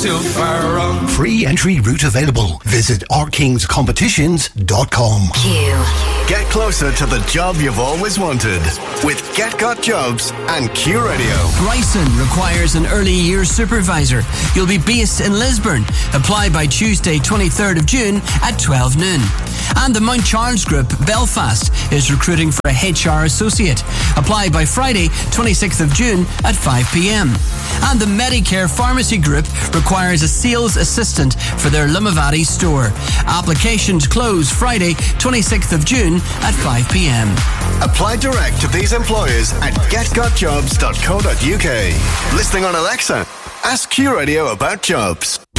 too far wrong. Free entry route available. Visit rkingscompetitions.com. Get closer to the job you've always wanted with Get Got Jobs and Q Radio. Bryson requires an early years supervisor. You'll be based in Lisburn. Apply by Tuesday, 23rd of June at 12 noon. And the Mount Charles Group, Belfast, is recruiting for a HR associate. Apply by Friday, 26th of June at 5 p.m. And the Medicare Pharmacy Group requires a sales assistant for their Limavady store. Applications close Friday, 26th of June at 5 p.m. Apply direct to these employers at getgotjobs.co.uk. Listening on Alexa? Ask Q Radio about jobs.